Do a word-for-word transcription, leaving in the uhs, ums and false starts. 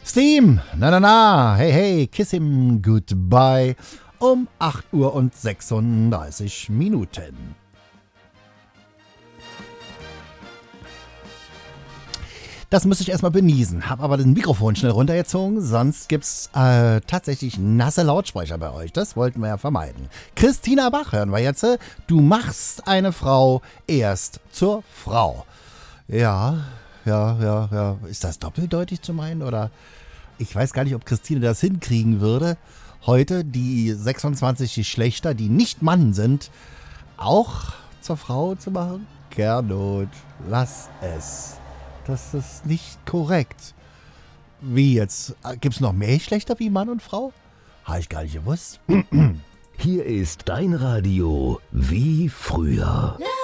Steam, na na na, hey hey, kiss him goodbye um acht Uhr und sechsunddreißig Minuten. Das müsste ich erstmal benießen, hab aber das Mikrofon schnell runtergezogen, sonst gibt's äh, tatsächlich nasse Lautsprecher bei euch, das wollten wir ja vermeiden. Christina Bach hören wir jetzt, du machst eine Frau erst zur Frau. Ja, ja, ja, ja, ist das doppeldeutig zu meinen oder... Ich weiß gar nicht, ob Christine das hinkriegen würde, heute die sechsundzwanzig Geschlechter, die nicht Mann sind, auch zur Frau zu machen. Gernot, lass es. Das ist nicht korrekt. Wie jetzt? Gibt es noch mehr Geschlechter wie Mann und Frau? Habe ich gar nicht gewusst. Hier ist dein Radio wie früher.